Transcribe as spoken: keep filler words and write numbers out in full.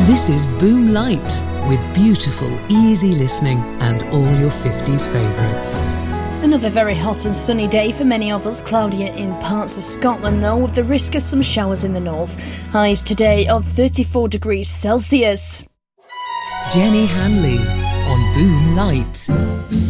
This is Boom Light, with beautiful, easy listening and all your fifties favourites. Another very hot and sunny day for many of us. Cloudier in parts of Scotland though, with the risk of some showers in the north. Highs today of thirty-four degrees Celsius. Jenny Hanley on Boom Light.